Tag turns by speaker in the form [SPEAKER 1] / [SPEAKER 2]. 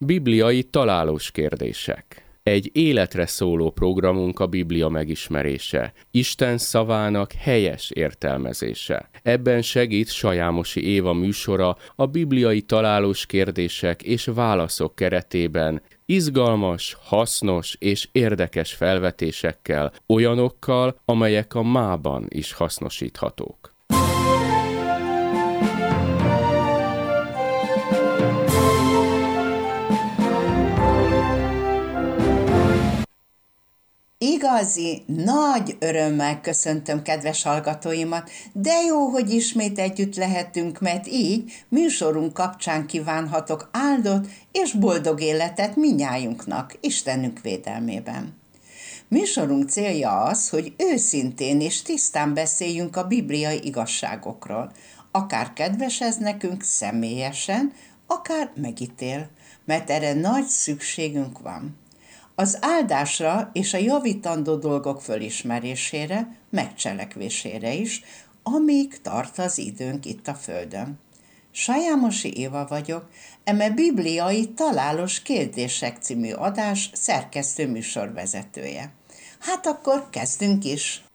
[SPEAKER 1] Bibliai találós kérdések. Egy életre szóló programunk a Biblia megismerése, Isten szavának helyes értelmezése. Ebben segít Sajámosi Éva műsora a bibliai találós kérdések és válaszok keretében, izgalmas, hasznos és érdekes felvetésekkel, olyanokkal, amelyek a mában is hasznosíthatók.
[SPEAKER 2] Igazi, nagy örömmel köszöntöm kedves hallgatóimat, de jó, hogy ismét együtt lehetünk, mert így műsorunk kapcsán kívánhatok áldott és boldog életet minnyájunknak, Istenünk védelmében. Műsorunk célja az, hogy őszintén és tisztán beszéljünk a bibliai igazságokról, akár kedves ez nekünk személyesen, akár megítél, mert erre nagy szükségünk van. Az áldásra és a javítandó dolgok fölismerésére, megcselekvésére is, amíg tart az időnk itt a földön. Sajámosi Éva vagyok, eme bibliai találós kérdések című adás szerkesztő műsorvezetője. Hát akkor kezdünk is!